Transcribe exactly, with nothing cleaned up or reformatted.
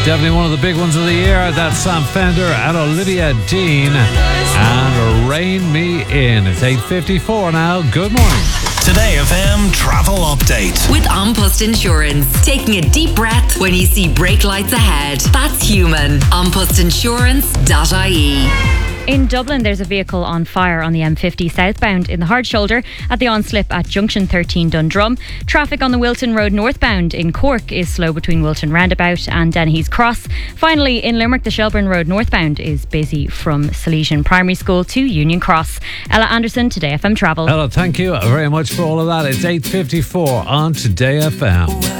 Definitely one of the big ones of the year. That's Sam Fender and Olivia Dean and Rein Me In. It's eight fifty-four now. Good morning. Today F M travel update with An Post Insurance. Taking a deep breath when you see brake lights ahead. That's human. an post insurance dot I E. In Dublin, there's a vehicle on fire on the M fifty southbound in the hard shoulder at the on-slip at Junction thirteen Dundrum. Traffic on the Wilton Road northbound in Cork is slow between Wilton Roundabout and Dennehy's Cross. Finally, in Limerick, the Shelburne Road northbound is busy from Salesian Primary School to Union Cross. Ella Anderson, Today F M Travel. Ella, thank you very much for all of that. It's eight fifty-four on Today F M.